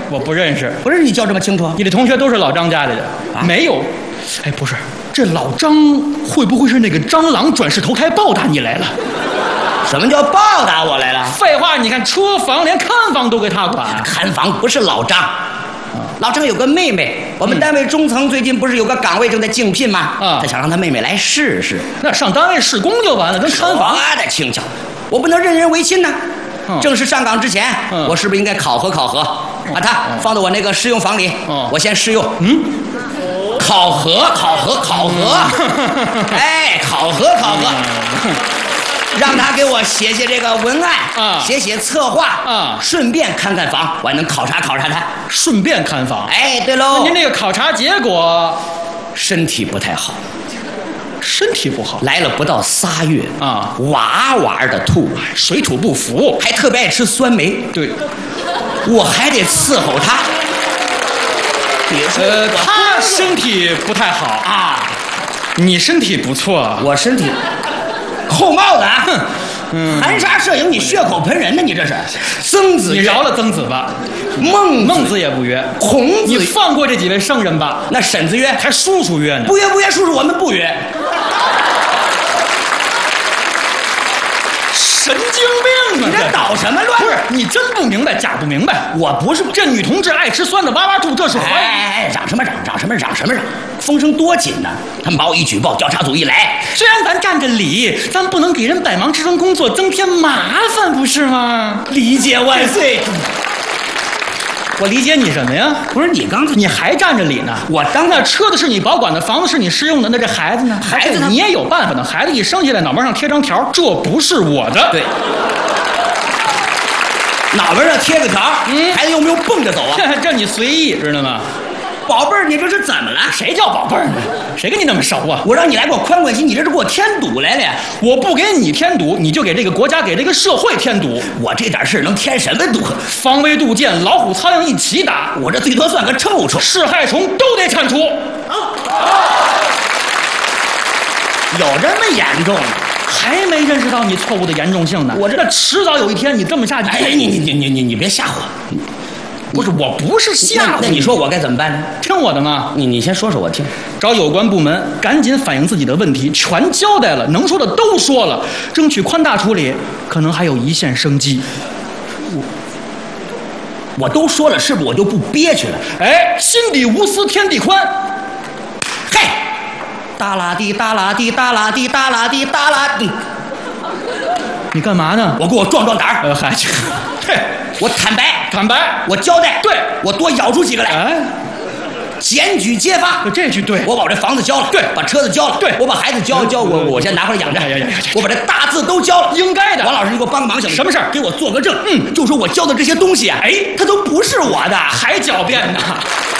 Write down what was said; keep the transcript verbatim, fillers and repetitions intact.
我不认识。 不认识你叫这么清楚？ 你的同学都是老张家里的啊？没有。哎，不是，这老张会不会是那个蟑螂转世投胎报答你来了？ 什么叫报答我来了？ 废话，你看车房连看房都给他管。 看房不是老张。老张有个妹妹，我们单位中层最近不是有个岗位正在竞聘吗？啊，他想让他妹妹来试试。 那上单位施工就完了，跟看房的轻巧。我不能任人唯亲呢。嗯、正式上岗之前，嗯、我是不是应该考核考核？嗯、把它放到我那个试用房里，嗯、我先试用。嗯，考核考核考核，嗯、哎，考核考核。嗯让他给我写写这个文案，啊，写写策划，啊，顺便看看房，我还能考察考察他。 顺便看房， 哎，对喽。 您这个考察结果， 身体不太好， 身体不好， 来了不到仨月啊， 哇哇的吐， 水土不服， 还特别爱吃酸梅。 对， 我还得伺候他。别说， 呃，他身体不太好啊，你身体不错， 我身体。扣帽子啊！哼，嗯，含沙射影，你血口喷人呢？你这是曾子， 你饶了曾子吧。 孟孟子也不约， 孔子， 你放过这几位圣人吧。 那婶子约， 还叔叔约呢？ 不约不约，叔叔我们不约。 神经病啊！ 你这捣什么乱？ 不是你真不明白，假不明白。 我不是这女同志爱吃酸的哇哇吐，这是怀疑。 哎哎，嚷什么嚷？嚷什么嚷？什么嚷？风声多紧呢！他们把我一举报，调查组一来， 虽然咱占着理，咱不能给人百忙之中工作增添麻烦，不是吗？ 理解万岁。 我理解你什么呀？ 不是你刚才你还占着理呢？ 我当那车子是你保管的，房子是你使用的，那这孩子呢？ 孩子呢？ 你也有办法的。孩子一生下来，脑门上贴张条，这不是我的。 对。脑门上贴个条，嗯，孩子用不用蹦着走啊？ 这这你随意，知道吗？ 宝贝儿，你这是怎么了？ 谁叫宝贝儿呢？谁跟你那么熟啊？ 我让你来给我宽宽心，你这是给我添堵来了。 我不给你添堵，你就给这个国家、给这个社会添堵。 我这点事能添什么堵？ 防微杜渐，老虎、苍蝇一起打。 我这最多算个臭虫， 是害虫都得铲除。 啊啊、有这么严重吗？ 还没认识到你错误的严重性呢。我这迟早有一天，你这么下去， 哎，你你你你你你别吓唬我。 不是，我不是吓唬你。 那你说我该怎么办呢？ 听我的嘛。 你你先说说我听。 找有关部门赶紧反映自己的问题，全交代了，能说的都说了，争取宽大处理，可能还有一线生机。 我我都说了，是不是我就不憋屈了？ 哎，心底无私天地宽。 嘿，哒啦滴哒啦滴哒啦滴哒啦滴哒啦滴。 你干嘛呢？ 我给我壮壮胆儿。 呃，嗨，嘿， 我坦白， 坦白， 我交代， 对， 我多咬出几个来。 哎， 检举揭发， 这句对。 我把我这房子交了， 对， 把车子交了， 对， 我把孩子交交，我我先拿回来养着。 呀呀呀！ 我把这大字都交了， 应该的。 王老师，你给我帮个忙行吗？ 什么事儿？ 给我做个证。 嗯， 就说我交的这些东西啊，哎，它都不是我的， 还狡辩呢。